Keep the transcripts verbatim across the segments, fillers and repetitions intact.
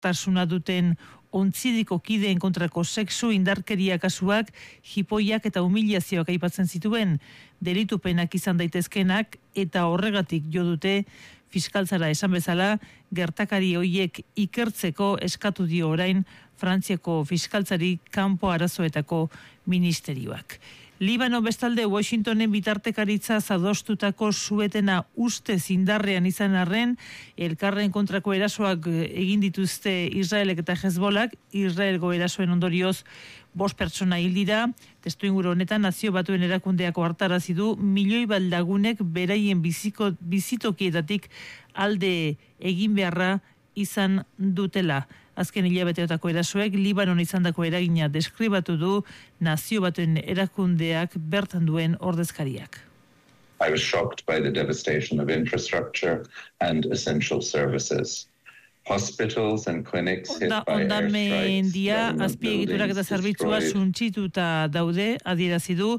tasuna duten ontzidiko kideen kontrako sexu indarkeria kasuak, jipoiak eta humiliazioak aipatzen zituen, delitupenak izan daitezkenak eta horregatik jo dute fiskaltzara esan bezala, gertakari hoiek ikertzeko eskatu dio orain Frantziako fiskaltzari kanpo arazoetako ministerioak. Libano bestalde Washingtonen bitartekaritza zadostutako suetena ustez indarrean izan arren, elkarren kontrako erasoak egin dituzte Israelek eta Hezbolak, Israelgo erasoen ondorioz bost pertsona hil dira. Testuinguru honetan Nazio Batuen erakundeako hartarazi du milioi bat lagunek beraien biziko, bizitokietatik alde egin beharra izan dutela. Azken hilabeteotako erasoek Libanon izandako eragina deskribatu du Nazio Batuen erakundeak bertan duen ordezkariak. I was shocked by the devastation of infrastructure and essential services. Hospitals and clinics hit by airstrikes, azpiegiturak eta zerbitzua suntsituta daude, adierazi du,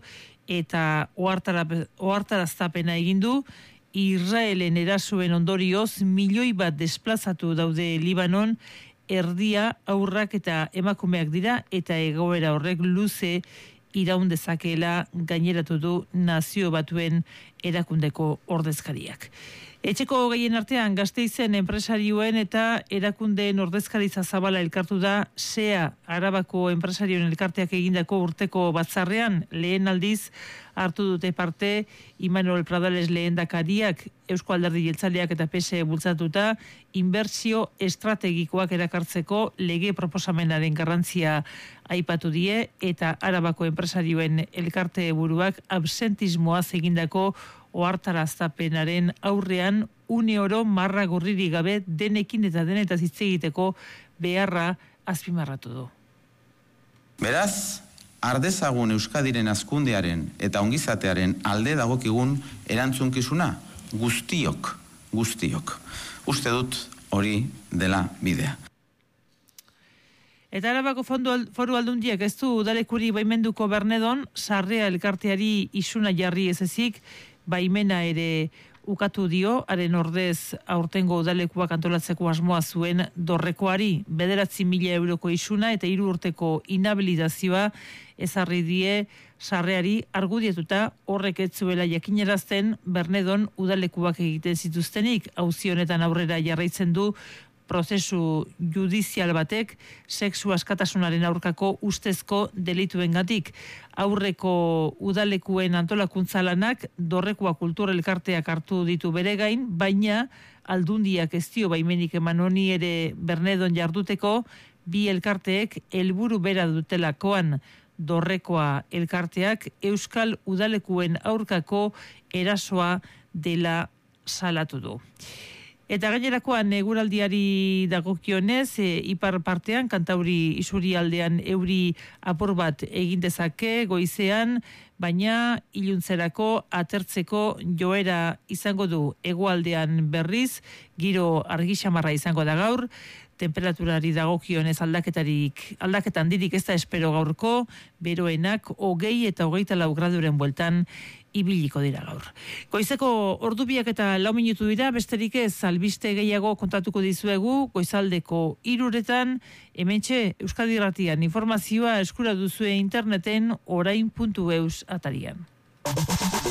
eta ohartaraztapena egin du. Israelen erasoen ondorioz milioi bat desplazatu daude Libanon, erdia aurrak eta emakumeak dira eta egoera horrek luze iraun dezakeela gaineratu du Nazio Batuen erakundeko ordezkariak. Etxeko gehien artean Gasteizen enpresarioen eta erakundeen ordezkaritza zabala elkartu da SEA Arabako enpresarioen elkarteak egindako urteko batzarrean. Lehen aldiz hartu dute parte Imanol Pradales lehendakariak, Eusko Alderdi Jeltzaleak eta P S E bultzatuta inbertsio estrategikoak erakartzeko lege proposamenaren garrantzia aipatu die eta Arabako enpresarioen elkarte buruak absentismoaz egindako ohartaraztapenaren aurrean une oro marra gorririk gabe denekin eta denetaz hitz egiteko beharra azpimarratu du. Beraz, ardezagun Euskadiren hazkundearen eta ongizatearen alde dagokigun erantzunkizuna guztiok, guztiok. Uste dut hori dela bidea. Eta Arabako Foru Aldundiak ez du udalekuri baimenduko Bernedon, sarrea elkarteari isuna jarri ez ezik, baimena ere ukatu dio, haren ordez aurtengo udalekuak antolatzeko asmoa zuen dorrekoari, bederatzi mila euroko isuna eta hiru urteko inhabilitazioa ezarri die sarreari argudietuta horrek ez zuela jakinarazten Bernedon udalekuak egiten zituztenik, auzi honetan aurrera jarraitzen du prozesu judizial batek sexu askatasunaren aurkako ustezko delituengatik. Aurreko udalekuen antolakuntza lanak dorrekoa kultura elkarteak hartu ditu bere gain, baina aldundiak ez dio baimenik eman honi ere Bernedon jarduteko, bi elkarteek helburu bera dutelakoan. Dorrekoa elkarteak euskal udalekuen aurkako erasoa dela salatu du. Eta gainerakoan eguraldiari dagokionez, e, ipar partean, Kantauri isurialdean euri apur bat egin dezake goizean, baina iluntzerako atertzeko joera izango du hegoaldean berriz, giro argi xamarra izango da gaur, temperaturari dagokionez aldaketarik, aldaketan dirik ez da espero gaurko, beroenak hogei eta hogeita lau graduren bueltan ibiliko dira gaur. Goizeko ordubiak eta lau minutu dira, besterik ez albiste gehiago kontatuko dizuegu, goizaldeko hiruretan, hementxe Euskadi Irratian informazioa eskura duzue interneten orain puntu eus atarian.